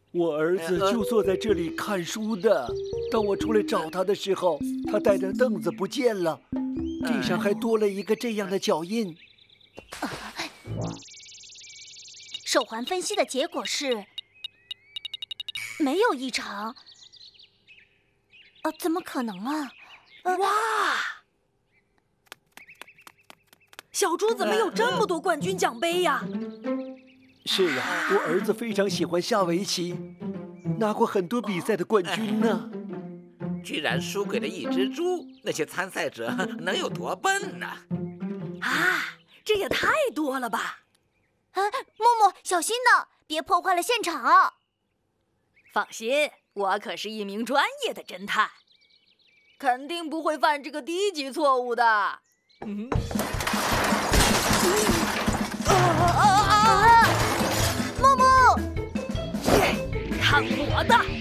我儿子就坐在这里看书的。当我出来找他的时候，他带的凳子不见了，地上还多了一个这样的脚印。 手环分析的结果是没有异常。怎么可能啊？ 哇！小猪怎么有这么多冠军奖杯呀？ 是啊，我儿子非常喜欢下围棋，拿过很多比赛的冠军呢。 居然输给了一只猪，那些参赛者能有多笨呢？ 啊，这也太多了吧！ 木木，小心呢，别破坏了现场。 放心，我可是一名专业的侦探，肯定不会犯这个低级错误的。 木木， 看我的！